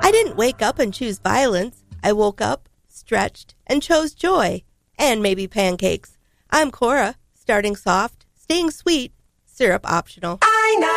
I didn't wake up and choose violence. I woke up, stretched, and chose joy. And maybe pancakes. I'm Cora, starting soft, staying sweet, syrup optional.